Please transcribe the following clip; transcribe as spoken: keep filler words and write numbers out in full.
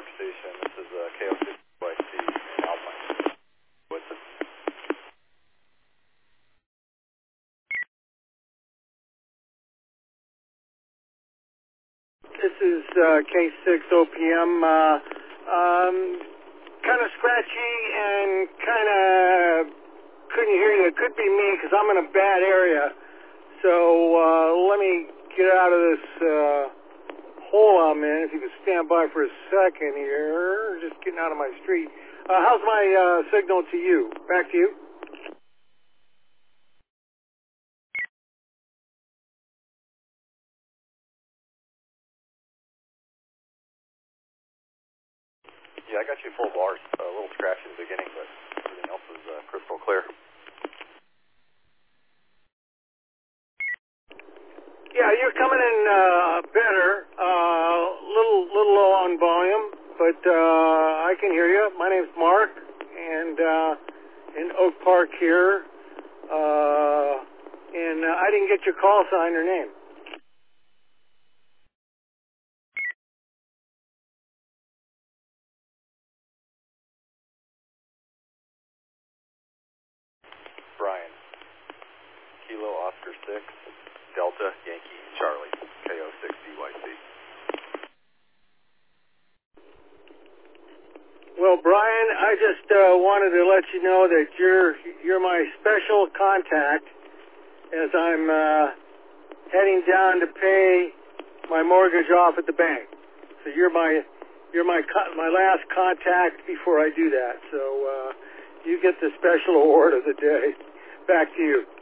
Park Station. This is uh, K O six Y C in Alpine. What's it? This is uh, K six O P M. Uh, um, kind of scratchy and kind of couldn't hear you. It could be me because I'm in a bad area. So uh, let me get out of this uh, hole I'm in. If you could stand by for a second here. Just getting out of my street. Uh, how's my uh, signal to you? Back to you. Yeah, I got you full bars. A little scratch in the beginning, but everything else is uh, crystal clear. Yeah, you're coming in uh, better. Uh, little little low on volume, but uh, I can hear you. My name's Mark, and uh, in Oak Park here. Uh, and uh, I didn't get your call sign or name. Brian. Kilo Oscar six, Delta Yankee Charlie, K O six D Y C. Well, Brian, I just uh, wanted to let you know that you're you're my special contact as I'm uh, heading down to pay my mortgage off at the bank. So you're my you're my co- my last contact before I do that. So uh, you get the special award of the day. Back to you.